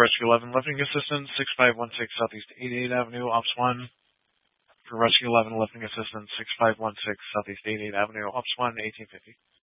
Rescue 11 Lifting Assistance, 6516 Southeast 88th Avenue, Ops 1. For Rescue 11 Lifting Assistance, 6516 Southeast 88th Avenue, Ops 1, 1850.